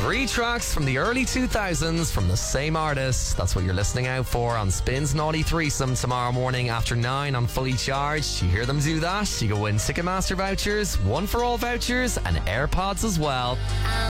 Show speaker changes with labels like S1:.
S1: 3 tracks from the early 2000s from the same artist. That's what you're listening out for on Spin's Naughty Threesome tomorrow morning after 9 on Fully Charged. You hear them do that, you can win Ticketmaster vouchers, One for All vouchers, and AirPods as well.